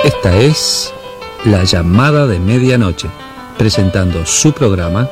Esta es La Llamada de Medianoche, presentando su programa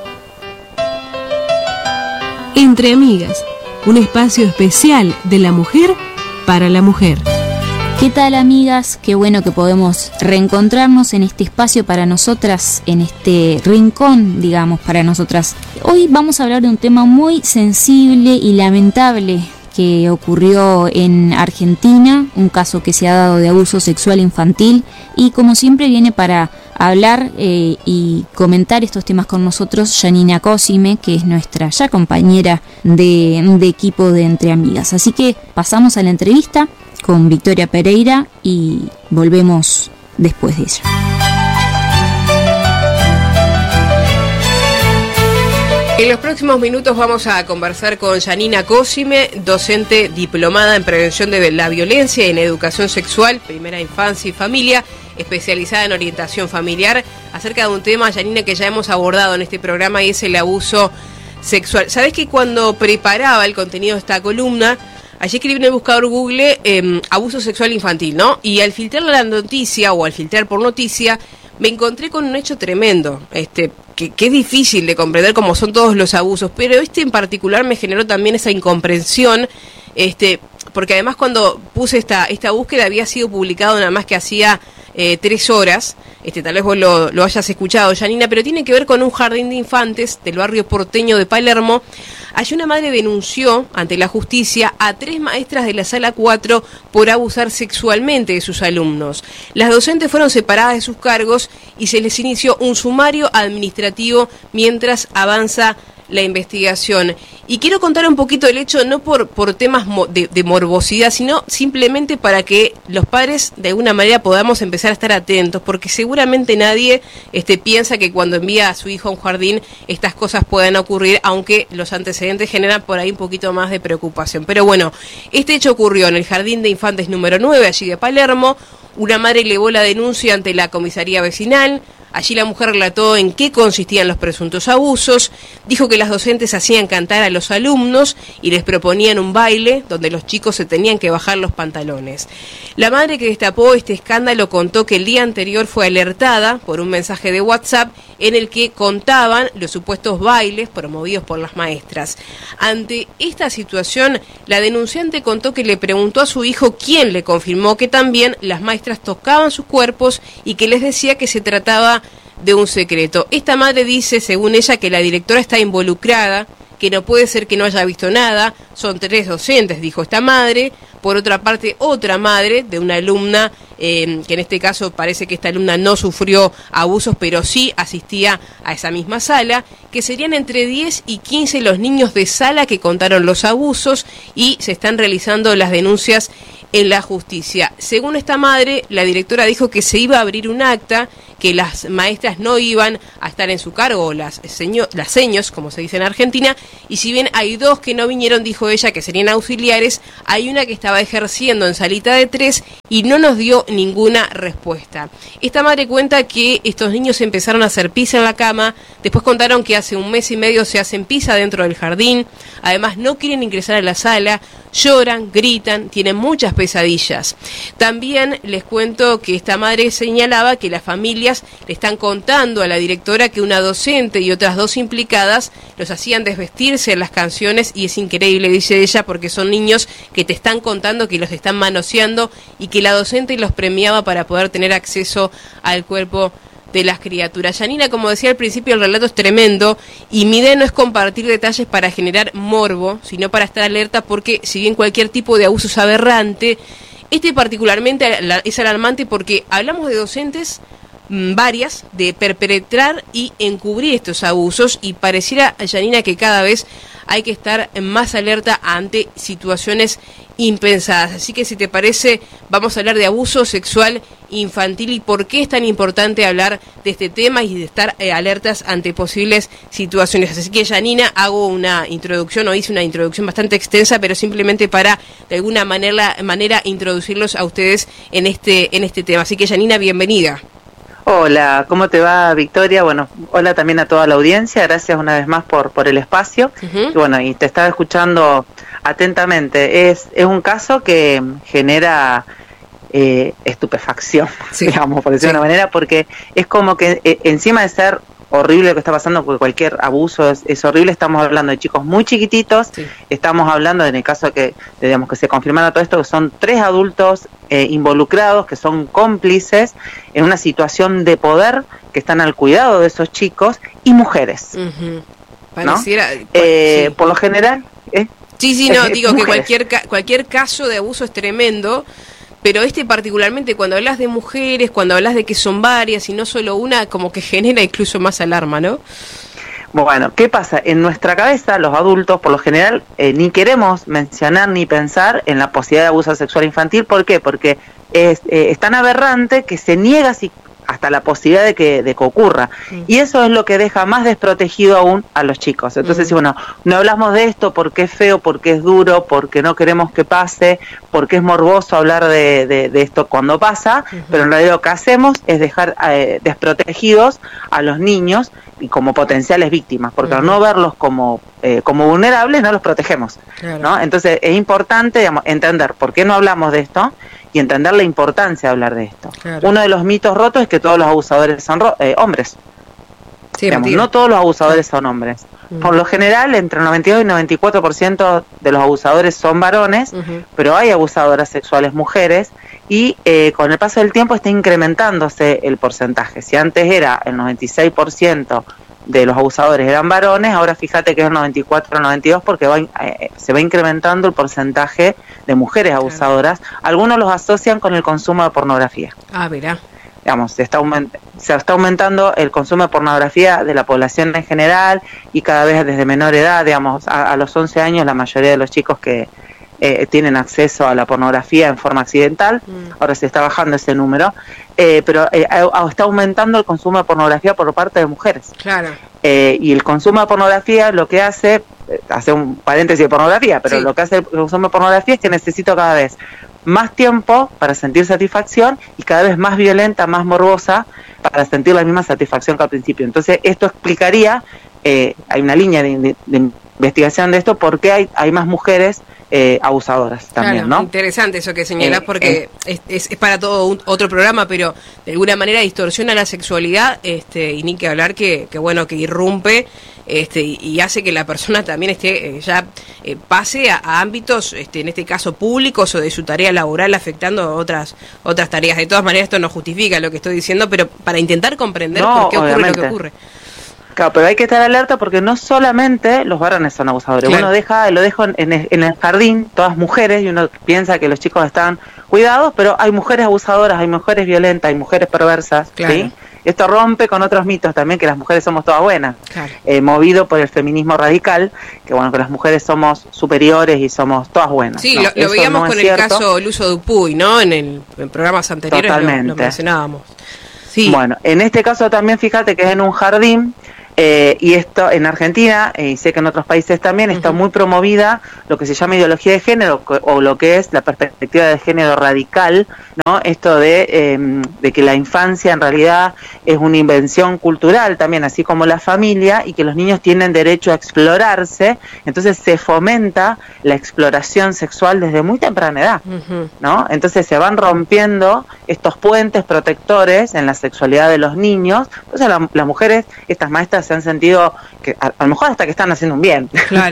Entre Amigas, un espacio especial de la mujer para la mujer. ¿Qué tal, amigas? Qué bueno que podemos reencontrarnos en este espacio para nosotras, en este rincón, digamos, para nosotras. Hoy vamos a hablar de un tema muy sensible y lamentable que ocurrió en Argentina, un caso que se ha dado de abuso sexual infantil, y como siempre viene para hablar y comentar estos temas con nosotros Janina Cosime, que es nuestra ya compañera de equipo de Entre Amigas. Así que pasamos a la entrevista con Victoria Pereira y volvemos después de ella. En los próximos minutos vamos a conversar con Janina Cosime, docente diplomada en prevención de la violencia y en educación sexual, primera infancia y familia, especializada en orientación familiar, acerca de un tema, Janina, que ya hemos abordado en este programa, y es el abuso sexual. ¿Sabés que cuando preparaba el contenido de esta columna, allí escribí en el buscador Google abuso sexual infantil, ¿no? Y al filtrar la noticia o al filtrar por noticia, me encontré con un hecho tremendo, que es difícil de comprender como son todos los abusos, pero en particular me generó también esa incomprensión, porque además cuando puse esta búsqueda había sido publicado nada más que hacía 3 horas, tal vez vos lo hayas escuchado, Janina, pero tiene que ver con un jardín de infantes del barrio porteño de Palermo. Allí una madre denunció ante la justicia a 3 maestras de la sala 4 por abusar sexualmente de sus alumnos. Las docentes fueron separadas de sus cargos y se les inició un sumario administrativo mientras avanza la investigación. Y quiero contar un poquito el hecho, no por temas de morbosidad, sino simplemente para que los padres de alguna manera podamos empezar a estar atentos, porque seguramente nadie piensa que cuando envía a su hijo a un jardín estas cosas puedan ocurrir, aunque los antecedentes generan por ahí un poquito más de preocupación. Pero bueno, este hecho ocurrió en el Jardín de Infantes número 9, allí de Palermo. Una madre elevó la denuncia ante la comisaría vecinal. Allí la mujer relató en qué consistían los presuntos abusos, dijo que las docentes hacían cantar a los alumnos y les proponían un baile donde los chicos se tenían que bajar los pantalones. La madre que destapó este escándalo contó que el día anterior fue alertada por un mensaje de WhatsApp en el que contaban los supuestos bailes promovidos por las maestras. Ante esta situación, la denunciante contó que le preguntó a su hijo quién le confirmó que también las maestras tocaban sus cuerpos y que les decía que se trataba de un secreto. Esta madre dice, según ella, que la directora está involucrada, que no puede ser que no haya visto nada. Son 3 docentes, dijo esta madre. Por otra parte, otra madre de una alumna, que en este caso parece que esta alumna no sufrió abusos, pero sí asistía a esa misma sala, que serían entre 10 y 15 los niños de sala que contaron los abusos y se están realizando las denuncias en la justicia. Según esta madre, la directora dijo que se iba a abrir un acta, que las maestras no iban a estar en su cargo, las seños, como se dice en Argentina, y si bien hay 2 que no vinieron, dijo ella, que serían auxiliares, hay una que estaba ejerciendo en salita de 3 y no nos dio ninguna respuesta. Esta madre cuenta que estos niños empezaron a hacer pis en la cama, después contaron que hace 1 mes y medio se hacen pis dentro del jardín, además no quieren ingresar a la sala, lloran, gritan, tienen muchas pesadillas. También les cuento que esta madre señalaba que las familias le están contando a la directora que una docente y otras 2 implicadas los hacían desvestirse en las canciones, y es increíble, dice ella, porque son niños que te están contando que los están manoseando y que la docente los premiaba para poder tener acceso al cuerpo de las criaturas. Janina, como decía al principio, el relato es tremendo y mi idea no es compartir detalles para generar morbo, sino para estar alerta, porque si bien cualquier tipo de abuso es aberrante, particularmente es alarmante porque hablamos de docentes varias de perpetrar y encubrir estos abusos, y pareciera, Janina, que cada vez hay que estar más alerta ante situaciones impensadas. Así que si te parece, vamos a hablar de abuso sexual infantil y por qué es tan importante hablar de este tema y de estar alertas ante posibles situaciones. Así que, Janina, hago una introducción, o hice una introducción bastante extensa, pero simplemente para de alguna manera introducirlos a ustedes en este tema. Así que, Janina, bienvenida. Hola, ¿cómo te va, Victoria? Bueno, hola también a toda la audiencia, gracias una vez más por el espacio. Y bueno, y te estaba escuchando atentamente. Es un caso que genera estupefacción, digamos, por decirlo de una manera, porque es como que encima de ser horrible lo que está pasando, porque cualquier abuso es horrible, estamos hablando de chicos muy chiquititos, estamos hablando, en el caso de que, digamos, que se confirmara todo esto, que son 3 adultos involucrados, que son cómplices en una situación de poder, que están al cuidado de esos chicos, y mujeres. Pareciera, ¿no? Por lo general... digo mujeres. Que cualquier caso de abuso es tremendo, pero particularmente cuando hablas de mujeres, cuando hablas de que son varias y no solo una, como que genera incluso más alarma, ¿no? Bueno, ¿qué pasa? En nuestra cabeza, los adultos, por lo general, ni queremos mencionar ni pensar en la posibilidad de abuso sexual infantil. ¿Por qué? Porque es tan aberrante que se niega hasta la posibilidad de que ocurra. Y eso es lo que deja más desprotegido aún a los chicos. Entonces, bueno, no hablamos de esto porque es feo, porque es duro, porque no queremos que pase, porque es morboso hablar de esto cuando pasa, pero en realidad lo que hacemos es dejar desprotegidos a los niños y como potenciales víctimas, porque al no verlos como vulnerables, no los protegemos, ¿no? Entonces es importante, digamos, entender por qué no hablamos de esto y entender la importancia de hablar de esto. Uno de los mitos rotos es que todos los abusadores son hombres. Digamos, no todos los abusadores son hombres. Por lo general, entre el 92 y 94% de los abusadores son varones, pero hay abusadoras sexuales mujeres, y con el paso del tiempo está incrementándose el porcentaje. Si antes era el 96% de los abusadores eran varones, ahora fíjate que es el 94 o 92 porque se va incrementando el porcentaje de mujeres abusadoras. Algunos los asocian con el consumo de pornografía. Verá. Digamos, se está aumentando el consumo de pornografía de la población en general, y cada vez desde menor edad, digamos, a los 11 años la mayoría de los chicos que tienen acceso a la pornografía en forma accidental. Ahora se está bajando ese número, pero está aumentando el consumo de pornografía por parte de mujeres. Y el consumo de pornografía lo que hace un paréntesis de pornografía, pero lo que hace el consumo de pornografía es que necesito cada vez más tiempo para sentir satisfacción, y cada vez más violenta, más morbosa, para sentir la misma satisfacción que al principio. Entonces esto explicaría, hay una línea de investigación de esto, por qué hay más mujeres abusadoras también, ¿no? Interesante eso que señalás, porque es para todo otro programa, pero de alguna manera distorsiona la sexualidad, y ni que hablar que irrumpe, y hace que la persona también pase a ámbitos, en este caso públicos, o de su tarea laboral, afectando otras tareas. De todas maneras, esto no justifica lo que estoy diciendo, pero para intentar comprender por qué ocurre lo que ocurre. Claro, pero hay que estar alerta porque no solamente los varones son abusadores. Uno lo deja en el jardín, todas mujeres, y uno piensa que los chicos están cuidados, pero hay mujeres abusadoras, hay mujeres violentas, hay mujeres perversas, ¿sí? Esto rompe con otros mitos también, que las mujeres somos todas buenas, movido por el feminismo radical, que que las mujeres somos superiores y somos todas buenas. Sí, no, lo veíamos con el caso Luso Dupuy, ¿no? En programas anteriores lo mencionábamos. Sí. Bueno, en este caso también fíjate que es en un jardín, y esto en Argentina, y sé que en otros países también, está muy promovida lo que se llama ideología de género, o lo que es la perspectiva de género radical, ¿no? Esto de que la infancia en realidad es una invención cultural también, así como la familia, y que los niños tienen derecho a explorarse. Entonces se fomenta la exploración sexual desde muy temprana edad, ¿no? Entonces se van rompiendo estos puentes protectores en la sexualidad de los niños. Entonces las mujeres, estas maestras, se han sentido que a lo mejor hasta que están haciendo un bien,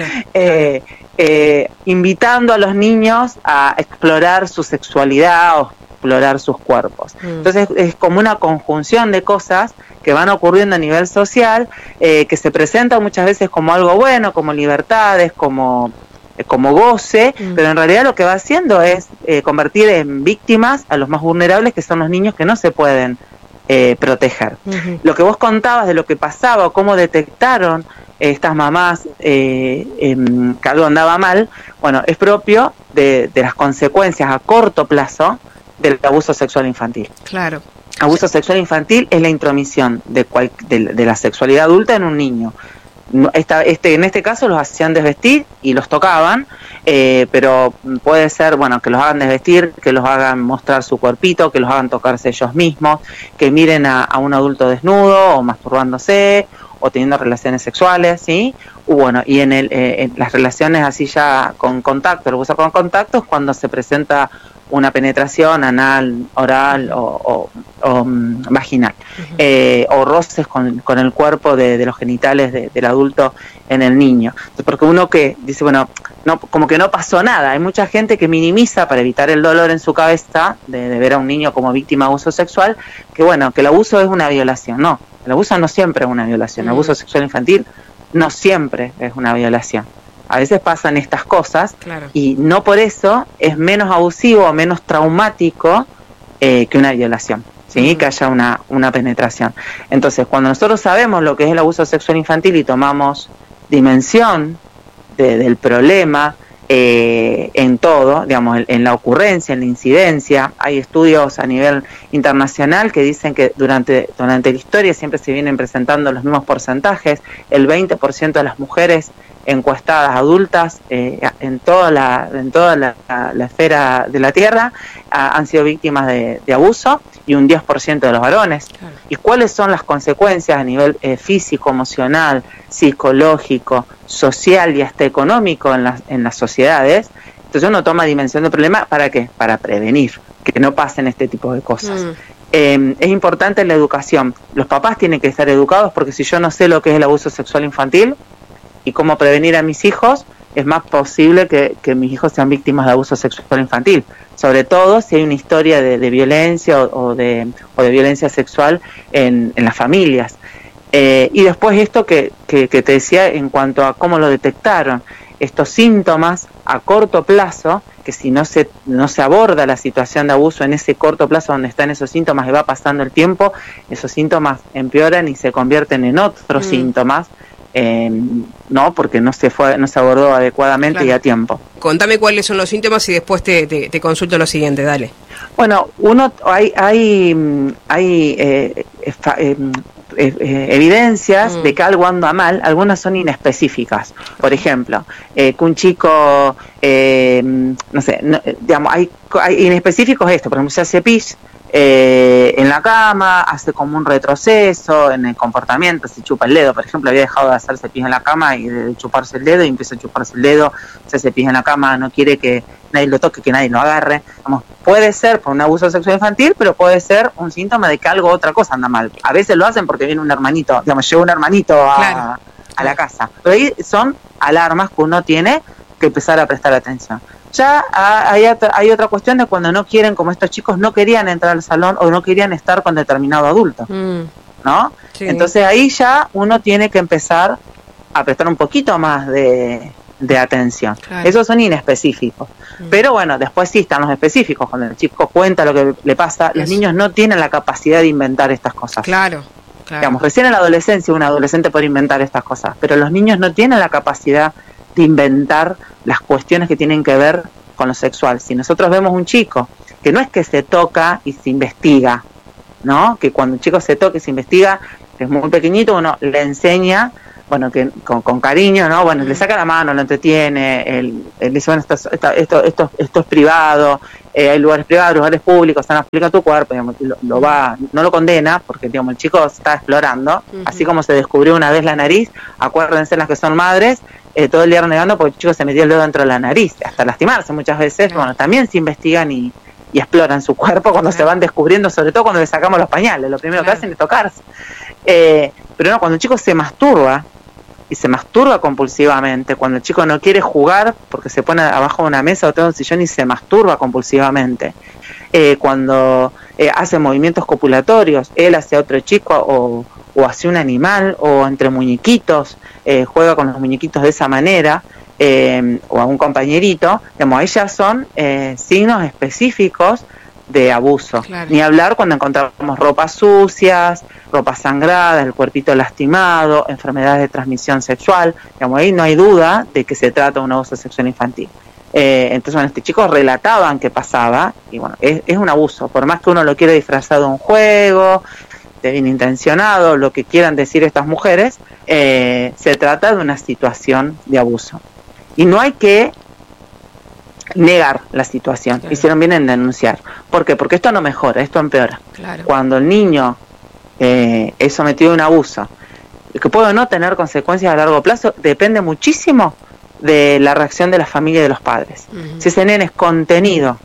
invitando a los niños a explorar su sexualidad o explorar sus cuerpos. Entonces es como una conjunción de cosas que van ocurriendo a nivel social, que se presentan muchas veces como algo bueno, como libertades, como goce, pero en realidad lo que va haciendo es convertir en víctimas a los más vulnerables, que son los niños que no se pueden proteger. Lo que vos contabas de lo que pasaba, o cómo detectaron estas mamás que algo andaba mal, bueno, es propio de las consecuencias a corto plazo del abuso sexual infantil. Claro. Abuso sexual infantil es la intromisión de la sexualidad adulta en un niño. En este caso los hacían desvestir y los tocaban, pero puede ser, que los hagan desvestir, que los hagan mostrar su cuerpito, que los hagan tocarse ellos mismos, que miren a un adulto desnudo o masturbándose o teniendo relaciones sexuales, ¿sí? Y en las relaciones así ya con contacto, el abuso con contacto es cuando se presenta una penetración anal, oral o vaginal, o roces con el cuerpo de los genitales del adulto en el niño. Porque uno que dice, bueno, no, como que no pasó nada. Hay mucha gente que minimiza para evitar el dolor en su cabeza de ver a un niño como víctima de abuso sexual, que bueno, que el abuso es una violación. No, el abuso no siempre es una violación. El abuso sexual infantil no siempre es una violación. A veces pasan estas cosas, claro, y no por eso es menos abusivo o menos traumático que una violación, ¿sí? Que haya una penetración. Entonces, cuando nosotros sabemos lo que es el abuso sexual infantil y tomamos dimensión del problema en todo, digamos, en la ocurrencia, en la incidencia, hay estudios a nivel internacional que dicen que durante la historia siempre se vienen presentando los mismos porcentajes. El 20% de las mujeres encuestadas adultas en toda la esfera de la Tierra han sido víctimas de abuso, y un 10% de los varones. Claro. ¿Y cuáles son las consecuencias a nivel físico, emocional, psicológico, social y hasta económico en las sociedades? Entonces uno toma dimensión del problema. ¿Para qué? Para prevenir que no pasen este tipo de cosas. Es importante la educación. Los papás tienen que estar educados, porque si yo no sé lo que es el abuso sexual infantil y cómo prevenir a mis hijos, es más posible que mis hijos sean víctimas de abuso sexual infantil, sobre todo si hay una historia de violencia o de violencia sexual en las familias. Y después esto que te decía en cuanto a cómo lo detectaron, estos síntomas a corto plazo, que si no se aborda la situación de abuso en ese corto plazo donde están esos síntomas y va pasando el tiempo, esos síntomas empeoran y se convierten en otros síntomas, no, porque no se abordó adecuadamente, claro, y a tiempo. Contame cuáles son los síntomas y después te consulto lo siguiente, dale. Bueno, hay evidencias de que algo anda mal. Algunas son inespecíficas. Por ejemplo, que un chico, digamos, hay inespecíficos esto, por ejemplo, se hace pis en la cama, hace como un retroceso en el comportamiento, se chupa el dedo. Por ejemplo, había dejado de hacerse pis en la cama y de chuparse el dedo, y empieza a chuparse el dedo, se hace pis en la cama, no quiere que nadie lo toque, que nadie lo agarre. Vamos, puede ser por un abuso sexual infantil, pero puede ser un síntoma de que otra cosa anda mal. A veces lo hacen porque viene un hermanito, digamos, llega un hermanito a la casa. Pero ahí son alarmas que uno tiene que empezar a prestar atención. Ya hay otra cuestión de cuando no quieren, como estos chicos no querían entrar al salón o no querían estar con determinado adulto, ¿no? Sí. Entonces ahí ya uno tiene que empezar a prestar un poquito más de atención. Claro. Esos son inespecíficos. Pero bueno, después sí están los específicos. Cuando el chico cuenta lo que le pasa, los niños no tienen la capacidad de inventar estas cosas. Claro. Digamos, recién en la adolescencia un adolescente puede inventar estas cosas, pero los niños no tienen la capacidad de inventar las cuestiones que tienen que ver con lo sexual. Si nosotros vemos un chico que no es que se toca y se investiga, ¿no? Que cuando un chico se toca y se investiga, que es muy pequeñito, uno le enseña, bueno, que con cariño, ¿no? Bueno, le saca la mano, lo entretiene, él dice, bueno, esto es privado, hay lugares privados, lugares públicos, están explica tu cuerpo, digamos, no lo condena, porque digamos el chico está explorando, así como se descubrió una vez la nariz, acuérdense las que son madres, todo el día renegando porque el chico se metió el dedo dentro de la nariz, hasta lastimarse muchas veces. Bueno, también se investigan y exploran su cuerpo cuando se van descubriendo, sobre todo cuando le sacamos los pañales, lo primero que hacen es tocarse. Pero no, cuando el chico se masturba, y se masturba compulsivamente, cuando el chico no quiere jugar porque se pone abajo de una mesa o todo un sillón y se masturba compulsivamente, cuando hace movimientos copulatorios, él hacia otro chico o hacia un animal o entre muñequitos, juega con los muñequitos de esa manera, o a un compañerito, digamos, ahí ya son signos específicos de abuso. Claro. Ni hablar cuando encontramos ropas sucias, ropas sangradas, el cuerpito lastimado, enfermedades de transmisión sexual, digamos, ahí no hay duda de que se trata de un abuso sexual infantil. Entonces, bueno, estos chicos relataban qué pasaba, y bueno, es un abuso, por más que uno lo quiera disfrazar de un juego, de bien intencionado, lo que quieran decir estas mujeres, se trata de una situación de abuso. Y no hay que negar la situación. Claro. Hicieron bien en denunciar. ¿Por qué? Porque esto no mejora, esto empeora. Claro. Cuando el niño es sometido a un abuso, que puede o no tener consecuencias a largo plazo, depende muchísimo de la reacción de la familia y de los padres. Si ese nene es contenido,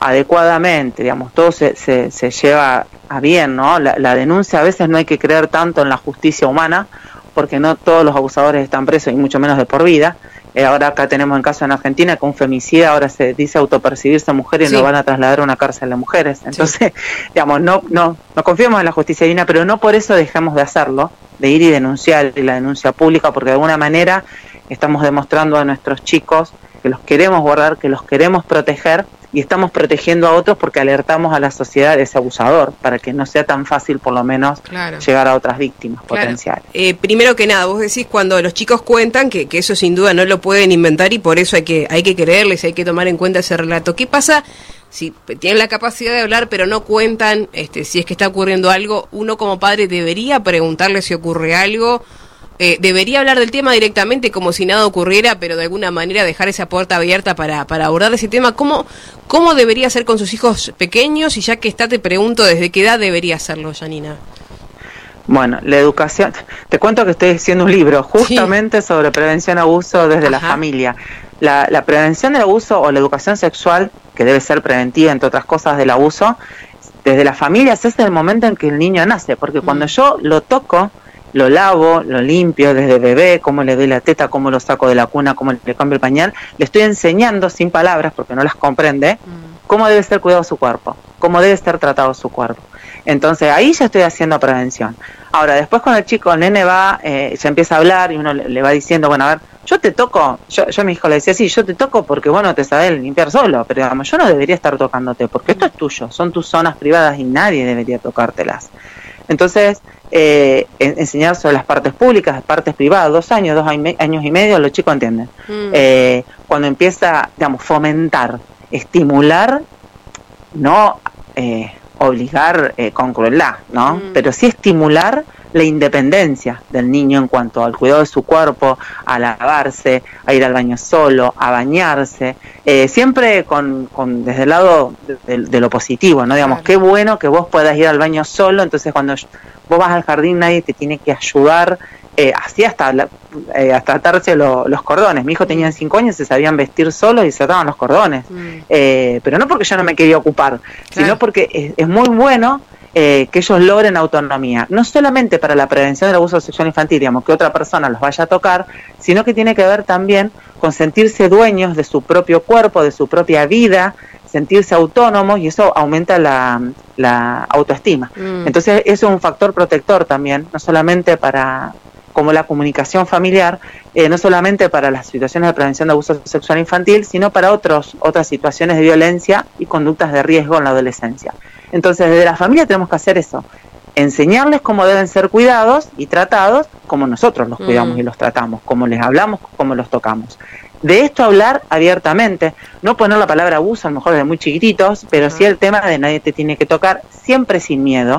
adecuadamente, digamos, todo se lleva a bien, ¿no? La denuncia, a veces no hay que creer tanto en la justicia humana, porque no todos los abusadores están presos y mucho menos de por vida. Ahora acá tenemos el caso en Argentina que un femicida ahora se dice autopercibirse mujer y lo van a trasladar a una cárcel de mujeres. Entonces, digamos, no confiamos en la justicia divina, pero no por eso dejamos de hacerlo, de ir y denunciar, y la denuncia pública, porque de alguna manera estamos demostrando a nuestros chicos que los queremos guardar, que los queremos proteger, y estamos protegiendo a otros porque alertamos a la sociedad de ese abusador, para que no sea tan fácil, por lo menos, llegar a otras víctimas potenciales. Primero que nada, vos decís cuando los chicos cuentan que eso sin duda no lo pueden inventar y por eso hay que creerles, hay que tomar en cuenta ese relato. ¿Qué pasa si tienen la capacidad de hablar pero no cuentan si es que está ocurriendo algo? Uno como padre debería preguntarle si ocurre algo. Debería hablar del tema directamente como si nada ocurriera, pero de alguna manera dejar esa puerta abierta para abordar ese tema. ¿Cómo debería ser con sus hijos pequeños? Y ya que está, te pregunto, ¿desde qué edad debería hacerlo, Janina? Bueno, la educación, te cuento que estoy haciendo un libro justamente sobre prevención abuso desde la familia. La prevención del abuso o la educación sexual, que debe ser preventiva entre otras cosas del abuso, desde las familias es el momento en que el niño nace, porque cuando yo lo toco, lo lavo, lo limpio desde bebé, cómo le doy la teta, cómo lo saco de la cuna, cómo le cambio el pañal, le estoy enseñando sin palabras, porque no las comprende, cómo debe ser cuidado su cuerpo, cómo debe ser tratado su cuerpo. Entonces ahí ya estoy haciendo prevención. Ahora, después cuando el nene va, ya empieza a hablar y uno le va diciendo, bueno, a ver, yo te toco, yo a mi hijo le decía, sí, yo te toco porque vos no te sabés limpiar solo, pero digamos, yo no debería estar tocándote, porque esto es tuyo, son tus zonas privadas y nadie debería tocártelas. Entonces, enseñar sobre las partes públicas, las partes privadas, 2 años, 2 años y medio, los chicos entienden. Cuando empieza, digamos, fomentar, estimular, no obligar con crueldad, ¿no? Pero sí estimular la independencia del niño en cuanto al cuidado de su cuerpo, a lavarse, a ir al baño solo, a bañarse, siempre desde el lado de lo positivo, ¿no? Digamos, qué bueno que vos puedas ir al baño solo, entonces cuando vos vas al jardín nadie te tiene que ayudar, así hasta atarse los cordones. Mi hijo tenía 5 años, se sabían vestir solos y se ataban los cordones, pero no porque yo no me quería ocupar, sino porque es muy bueno que ellos logren autonomía, no solamente para la prevención del abuso sexual infantil, digamos, que otra persona los vaya a tocar, sino que tiene que ver también con sentirse dueños de su propio cuerpo, de su propia vida, sentirse autónomos, y eso aumenta la autoestima. Entonces eso es un factor protector también, no solamente como la comunicación familiar, no solamente para las situaciones de prevención de abuso sexual infantil, sino para otras situaciones de violencia y conductas de riesgo en la adolescencia. Entonces, desde la familia tenemos que hacer eso, enseñarles cómo deben ser cuidados y tratados, como nosotros los cuidamos y los tratamos, como les hablamos, como los tocamos. De esto hablar abiertamente, no poner la palabra abuso, a lo mejor desde muy chiquititos, pero sí el tema de nadie te tiene que tocar, siempre sin miedo.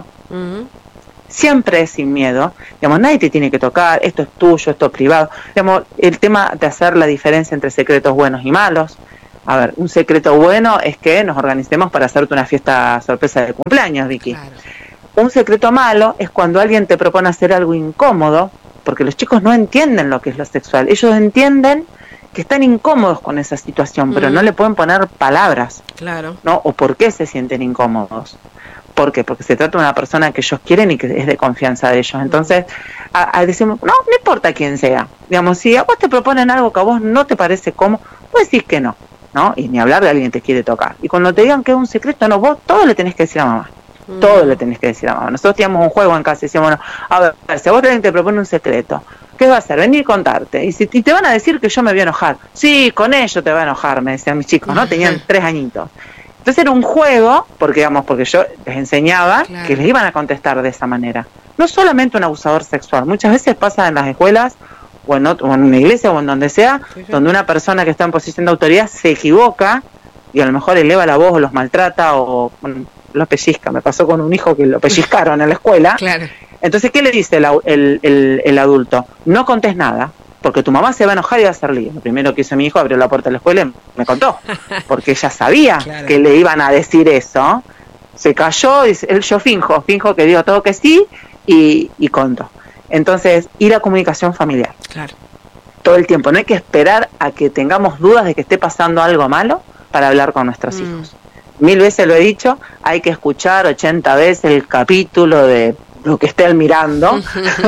Siempre sin miedo, digamos, nadie te tiene que tocar, esto es tuyo, esto es privado. Digamos, el tema de hacer la diferencia entre secretos buenos y malos. A ver, un secreto bueno es que nos organicemos para hacerte una fiesta sorpresa de cumpleaños, Vicky. Claro. Un secreto malo es cuando alguien te propone hacer algo incómodo, porque los chicos no entienden lo que es lo sexual. Ellos entienden que están incómodos con esa situación, pero no le pueden poner palabras, ¿no? O por qué se sienten incómodos. ¿Por qué? Porque se trata de una persona que ellos quieren y que es de confianza de ellos. Entonces, decimos, no importa quién sea. Digamos, si a vos te proponen algo que a vos no te parece cómodo, vos decís que no, ¿no? Y ni hablar de alguien que te quiere tocar. Y cuando te digan que es un secreto, no, vos todo le tenés que decir a mamá. Todo le tenés que decir a mamá. Nosotros teníamos un juego en casa y decíamos, bueno, a ver, si a vos alguien te propone un secreto, ¿qué va a hacer? Venir y contarte. Y te van a decir que yo me voy a enojar. Sí, con ellos te va a enojar, me decían mis chicos, ¿no? Tenían 3 añitos. Entonces era un juego, porque yo les enseñaba que les iban a contestar de esa manera. No solamente un abusador sexual, muchas veces pasa en las escuelas o en una iglesia o en donde sea, donde una persona que está en posición de autoridad se equivoca y a lo mejor eleva la voz o los maltrata o los pellizca. Me pasó con un hijo que lo pellizcaron en la escuela. Entonces, ¿qué le dice el adulto? No contés nada, porque tu mamá se va a enojar y va a hacer lío. Lo primero que hizo mi hijo, abrió la puerta de la escuela y me contó, porque ella sabía que le iban a decir eso. Se cayó, y yo finjo que digo todo que sí y contó. Entonces, y la comunicación familiar. Todo el tiempo, no hay que esperar a que tengamos dudas de que esté pasando algo malo para hablar con nuestros hijos. 1000 veces lo he dicho, hay que escuchar 80 veces el capítulo de lo que esté él mirando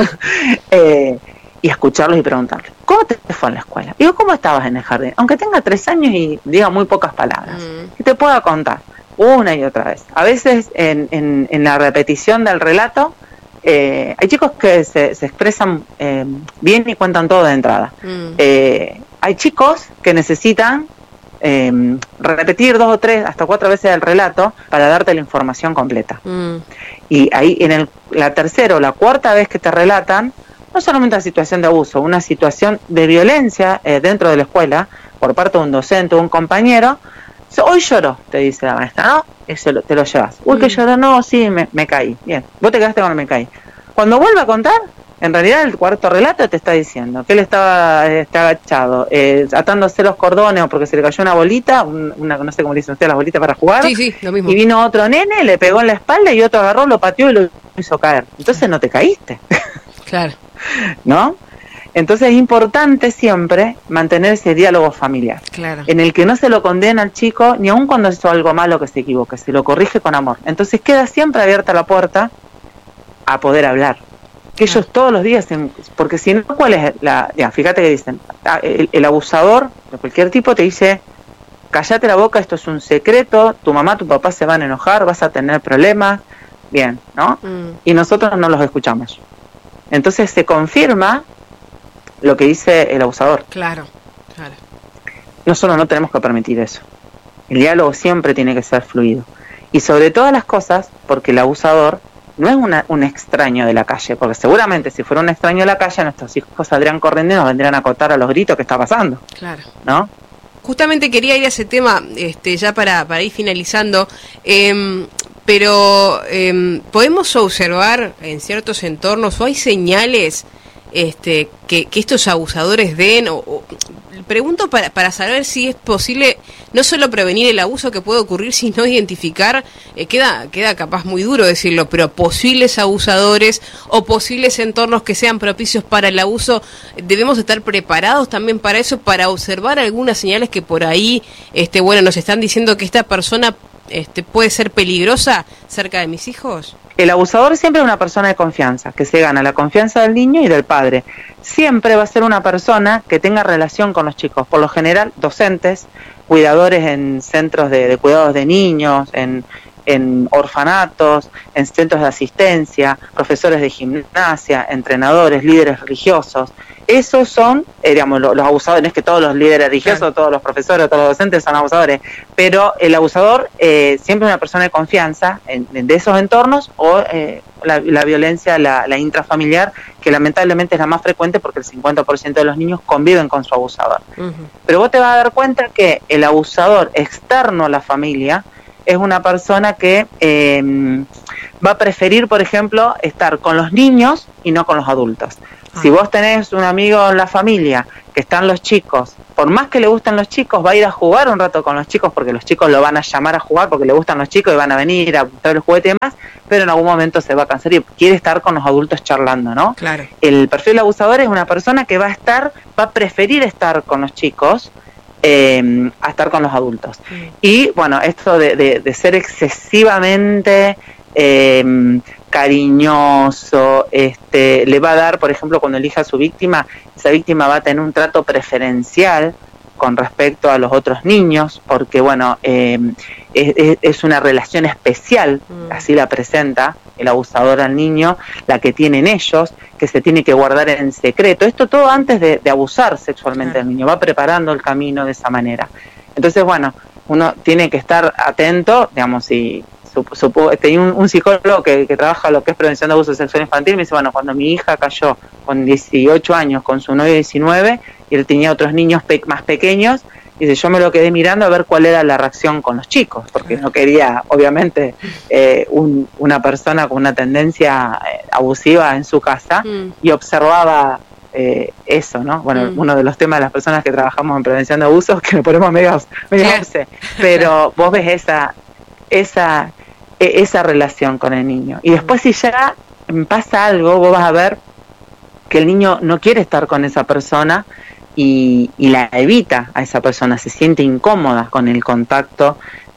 y escucharlos y preguntarle, ¿cómo te fue en la escuela? Digo, ¿cómo estabas en el jardín? Aunque tenga 3 años y diga muy pocas palabras, que te pueda contar una y otra vez. A veces en la repetición del relato hay chicos que se expresan bien y cuentan todo de entrada. Hay chicos que necesitan repetir 2 o 3 hasta 4 veces el relato para darte la información completa. Y ahí en la tercera o la cuarta vez que te relatan, no solamente una situación de abuso, una situación de violencia dentro de la escuela por parte de un docente o un compañero. Hoy lloró, te dice la maestra, ¿no? Eso te lo llevas. Uy, que lloró, no, sí, me caí. Bien, vos te quedaste con el me caí. Cuando vuelve a contar, en realidad el cuarto relato te está diciendo que él estaba agachado, atándose los cordones o porque se le cayó una bolita, no sé cómo le dicen ustedes, las bolitas para jugar. Sí, lo mismo. Y vino otro nene, le pegó en la espalda y otro agarró, lo pateó y lo hizo caer. Entonces no te caíste. Claro. ¿No? Entonces es importante siempre mantener ese diálogo familiar, claro, en el que no se lo condena al chico, ni aun cuando hizo algo malo que se equivoque, se lo corrige con amor. Entonces queda siempre abierta la puerta a poder hablar. Que ellos todos los días, porque si no, ¿cuál es fíjate que dicen, el abusador de cualquier tipo te dice, cállate la boca, esto es un secreto, tu mamá, tu papá se van a enojar, vas a tener problemas, bien, ¿no? Y nosotros no los escuchamos. Entonces se confirma lo que dice el abusador. Claro. Nosotros no tenemos que permitir eso. El diálogo siempre tiene que ser fluido. Y sobre todas las cosas, porque el abusador no es un extraño de la calle, porque seguramente si fuera un extraño de la calle, nuestros hijos saldrían corriendo y nos vendrían a contar a los gritos que está pasando. Claro. ¿No? Justamente quería ir a ese tema, ya para ir finalizando, pero podemos observar en ciertos entornos, o hay señales que estos abusadores den, pregunto para saber si es posible no solo prevenir el abuso que puede ocurrir, sino identificar, queda capaz muy duro decirlo, pero posibles abusadores o posibles entornos que sean propicios para el abuso. Debemos estar preparados también para eso, para observar algunas señales que por ahí nos están diciendo que esta persona puede ser peligrosa cerca de mis hijos. El abusador siempre es una persona de confianza, que se gana la confianza del niño y del padre. Siempre va a ser una persona que tenga relación con los chicos, por lo general docentes, cuidadores en centros de cuidados de niños, en orfanatos, en centros de asistencia, profesores de gimnasia, entrenadores, líderes religiosos. Esos son, los abusadores. No es que todos los líderes religiosos, claro, todos los profesores, todos los docentes son abusadores, pero el abusador siempre es una persona de confianza de esos entornos, o la violencia, la intrafamiliar, que lamentablemente es la más frecuente porque el 50% de los niños conviven con su abusador. Pero vos te vas a dar cuenta que el abusador externo a la familia es una persona que va a preferir, por ejemplo, estar con los niños y no con los adultos. Si vos tenés un amigo en la familia que están los chicos, por más que le gusten los chicos, va a ir a jugar un rato con los chicos porque los chicos lo van a llamar a jugar porque le gustan los chicos y van a venir a buscar el juguete y demás, pero en algún momento se va a cansar y quiere estar con los adultos charlando, ¿no? Claro. El perfil abusador es una persona que va a preferir estar con los chicos a estar con los adultos. Y bueno, esto de ser excesivamente cariñoso, le va a dar, por ejemplo, cuando elija a su víctima, esa víctima va a tener un trato preferencial con respecto a los otros niños, porque bueno, es una relación especial, así la presenta el abusador al niño, la que tienen ellos, que se tiene que guardar en secreto. Esto todo antes de abusar sexualmente al niño, va preparando el camino de esa manera. Entonces, bueno, uno tiene que estar atento, digamos, y tenía un psicólogo que trabaja lo que es prevención de abuso sexual infantil, me dice, bueno, cuando mi hija cayó con 18 años con su novio 19 y él tenía otros niños más pequeños, dice, yo me lo quedé mirando a ver cuál era la reacción con los chicos, porque no quería, obviamente, una persona con una tendencia abusiva en su casa, y observaba eso, ¿no? Bueno, uno de los temas de las personas que trabajamos en prevención de abusos, que nos ponemos medio obse, pero vos ves esa relación con el niño. Y después, si ya pasa algo, vos vas a ver que el niño no quiere estar con esa persona y la evita a esa persona, se siente incómoda con el contacto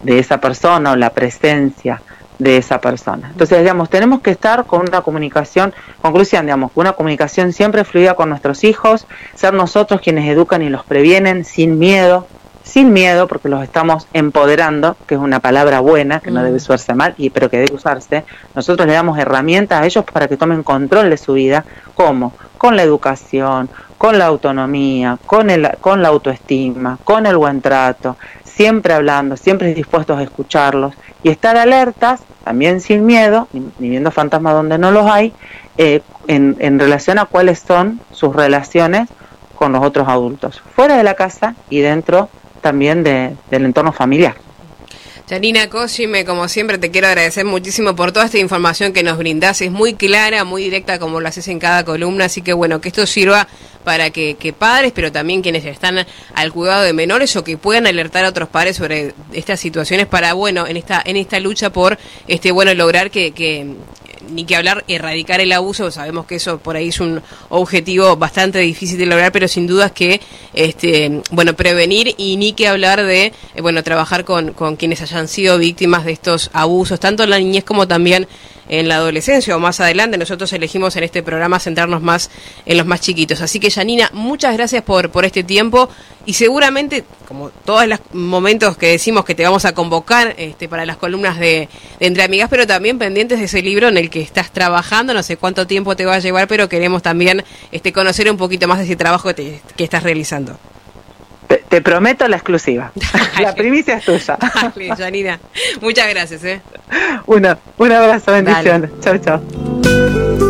de esa persona o la presencia de esa persona. Entonces, digamos, tenemos que estar con una comunicación, conclusión, digamos, una comunicación siempre fluida con nuestros hijos, ser nosotros quienes educan y los previenen sin miedo, porque los estamos empoderando, que es una palabra buena, que no debe usarse mal, pero que debe usarse. Nosotros le damos herramientas a ellos para que tomen control de su vida. ¿Cómo? Con la educación, con la autonomía, con la autoestima, con el buen trato, siempre hablando, siempre dispuestos a escucharlos y estar alertas, también sin miedo, ni viendo fantasmas donde no los hay, en relación a cuáles son sus relaciones con los otros adultos, fuera de la casa y dentro también del entorno familiar. Yanina Cosime, como siempre te quiero agradecer muchísimo por toda esta información que nos brindás, es muy clara, muy directa como lo haces en cada columna, así que bueno, que esto sirva para que padres, pero también quienes están al cuidado de menores o que puedan alertar a otros padres sobre estas situaciones para, bueno, en esta lucha por lograr que ni que hablar, erradicar el abuso. Sabemos que eso por ahí es un objetivo bastante difícil de lograr, pero sin dudas que prevenir, y ni que hablar de trabajar con quienes hayan sido víctimas de estos abusos, tanto en la niñez como también en la adolescencia o más adelante. Nosotros elegimos en este programa centrarnos más en los más chiquitos. Así que, Yanina, muchas gracias por este tiempo, y seguramente, como todos los momentos que decimos que te vamos a convocar para las columnas de Entre Amigas, pero también pendientes de ese libro en el que estás trabajando. No sé cuánto tiempo te va a llevar, pero queremos también conocer un poquito más de ese trabajo que estás realizando. Te prometo la exclusiva. La primicia es tuya. Dale, Yanina. Muchas gracias. Un abrazo, bendiciones. Chau, chau.